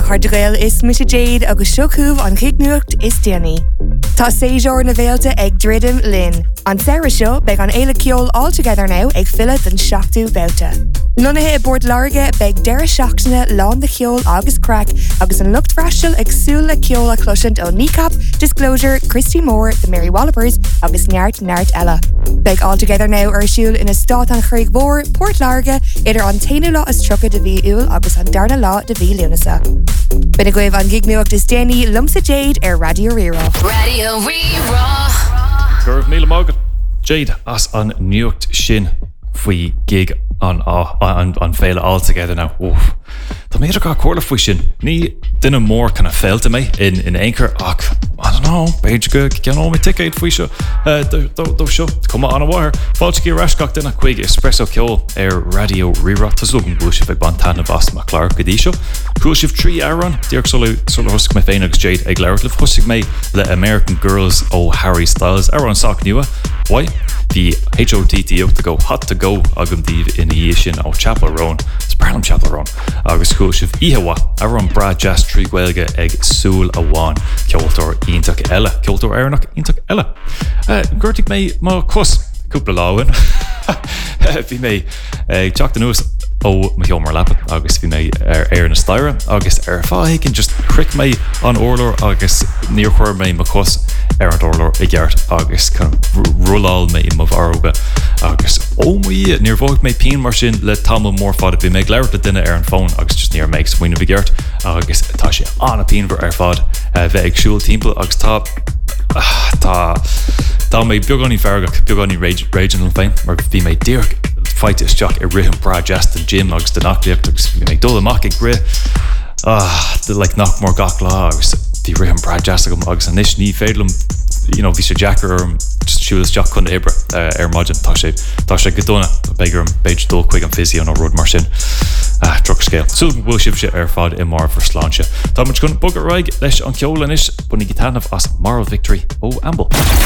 Chardagail is Misha Jade agus Shukhuv on Kignucht is Danny. Tá séjour na Véalte ag Dridim Lynn. An Sarah show beg an Eile Ciol all together now ag Philip and Shachtu Bouta. Nunathe I Bord Larga beg Dara Shachtana Lán the Ciol agus Crack agus an Lucht Frashel ag Sula Ciol a Clushant o Kneecap, Disclosure, Christy Moore, the Mary Wallopers agus Nart Ella. Beg all together now Shul in a Stát an Craig Bor, Port Larga, idir an Tainu Law as Trucka de Vi Ul agus an Darna Law de Vi Lunasa. Bin a gwef an Gignuach is Danny Lumsa Jade Radio Rira. Radio Rira. Gurv Mila Morgan. Jade as an nuacht shin fwy gig an féile all together now. Oof. Tá méidir gá cuala fwy sin. Ní duine mór kind of féilte mé in Anchor ach, I don't know, beid go cean ó mi ticket fwy seo do seo cuma an a wire. Fáilte gí rascach duine chuig espresso ceol Radio Rira. Tá slúgan búisih ag bantana bas ma Clark go dí seo. Cúisih 3 Aaron, Dirk solo hosig me féin agus Jade ag leir. Lef hosig me le American Girls ó Harry Styles. Aaron sock nua. Why? The HOTT to go hot to go agam div in the Asian of Chapel Roan. It's Barnum Chapel Roan. Agus Cúisih Ihawa. Aaron Brad Jazz Tree Gwelga ag Sul Awan. Kjoltor Intak Ella. Kjoltor Aranach Intak Ella. Gurtig me ma kus. Cúpla láin. Bhí mé teach den nús ó Mahiomar Lappa agus bhí mé ar na Styra agus fáhicinn just cric mé an orlór agus níor chuir mé ma cos ar an orlór I gceart agus kind of rúláil mé I mhharróga agus ómaí níor bhóg mé pín mar sin le tamil mór fad bhí mé léir le duine ar an phone agus just níor méid smoine bhí gceart agus tá sé anna pín ar fad bheith ag siúil timppla agus tá mé beagání fergach beagání regional féin mar bhí mé Dirk fight is Jack a rihim Brad Justin Jim agus den nachliacht agus bhí mé dul amach ag gri the like knock more gach lá agus the rihim Brad Justin agus an ish ní féidlum bhí sé Jacker just siúlas Jack chun ébre ar maidin tá sé godóna begur an beid dul chuig an physio an rud mar sin truck scale. Súgan bhfuil sibh sé ar fad I mar for sláinte. Tá muid chun bugad raig leis an ceolanis bunig gitanamh as Moral Victory ó Amble.